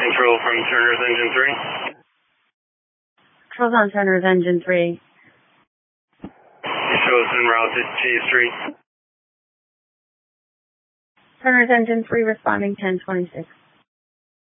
Control from Turner's Engine 3. Control's on Turner's Engine 3. It shows en route to J Street. Turner's Engine 3 responding 1026.